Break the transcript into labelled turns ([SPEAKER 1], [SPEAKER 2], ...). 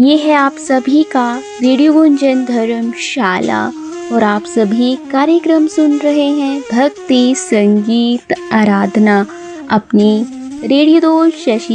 [SPEAKER 1] ये है आप सभी का रेडियो गुंजन धर्मशाला और आप सभी कार्यक्रम सुन रहे हैं भक्ति संगीत आराधना अपनी रेडियो दोस्त शशि